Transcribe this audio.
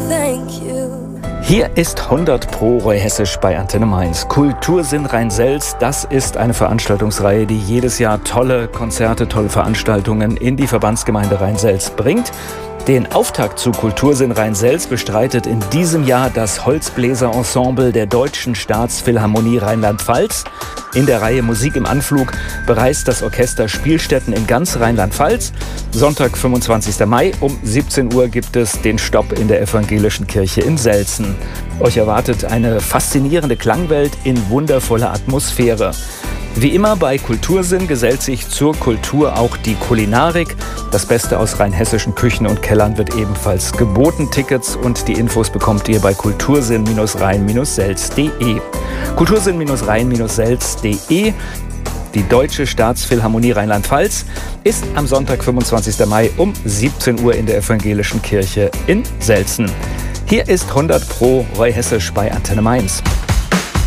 Hier ist 100 Pro Roy Hessisch bei Antenne Mainz. Kultursinn Rhein-Selz, das ist eine Veranstaltungsreihe, die jedes Jahr tolle Konzerte, tolle Veranstaltungen in die Verbandsgemeinde Rhein-Selz bringt. Den Auftakt zu Kultursinn Rhein-Selz bestreitet in diesem Jahr das Holzbläserensemble der Deutschen Staatsphilharmonie Rheinland-Pfalz. In der Reihe Musik im Anflug bereist das Orchester Spielstätten in ganz Rheinland-Pfalz. Sonntag, 25. Mai um 17 Uhr gibt es den Stopp in der evangelischen Kirche in Selzen. Euch erwartet eine faszinierende Klangwelt in wundervoller Atmosphäre. Wie immer bei Kultursinn gesellt sich zur Kultur auch die Kulinarik. Das Beste aus rheinhessischen Küchen und Kellern wird ebenfalls geboten. Tickets und die Infos bekommt ihr bei kultursinn-rhein-selz.de. Kultursinn-rhein-selz.de. Die Deutsche Staatsphilharmonie Rheinland-Pfalz ist am Sonntag, 25. Mai um 17 Uhr in der evangelischen Kirche in Selzen. Hier ist 100 Pro Roy Hessisch bei Antenne Mainz.